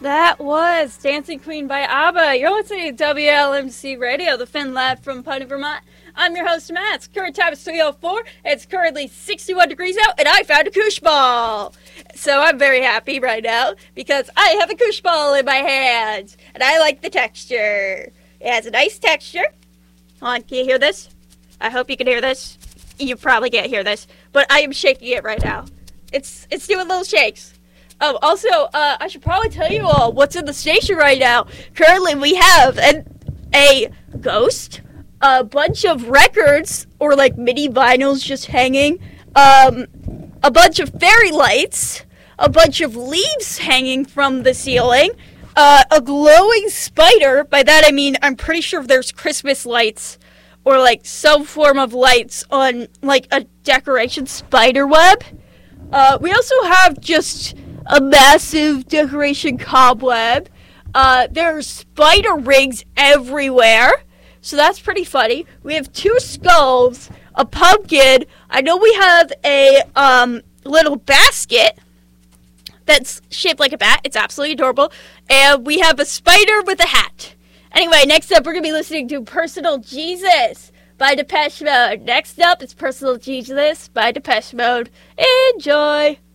That was Dancing Queen by ABBA. You're listening to WLMC Radio, the Finn Lab from Putney, Vermont. I'm your host, Matt. It's current time is 3:04. It's currently 61 degrees out, and I found a koosh ball. So I'm very happy right now because I have a koosh ball in my hands, and I like the texture. It has a nice texture. Hold on, can you hear this? I hope you can hear this. You probably can't hear this, but I am shaking it right now. It's doing little shakes. Oh, also, I should probably tell you all what's in the station right now. Currently, we have a ghost, a bunch of records, or like mini vinyls just hanging, a bunch of fairy lights, a bunch of leaves hanging from the ceiling, a glowing spider. By that I mean I'm pretty sure there's Christmas lights or like some form of lights on like a decoration spider web. We also have just a massive decoration cobweb. There's spider rings everywhere, so that's pretty funny. We have 2 skulls, a pumpkin. I know we have a little basket that's shaped like a bat. It's absolutely adorable. And we have a spider with a hat. Anyway, next up, we're going to be listening to Personal Jesus by Depeche Mode. Next up, it's Personal Jesus by Depeche Mode. Enjoy!